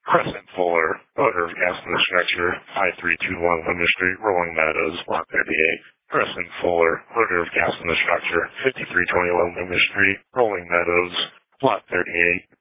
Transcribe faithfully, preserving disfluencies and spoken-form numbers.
Crescent Fuller, owner of gas in the structure, five three two one Loomis Street, Rolling Meadows, Lot thirty-eight. Crescent Fuller, owner of gas in the structure, fifty-three twenty-one Loomis Street, Rolling Meadows, Lot thirty-eight.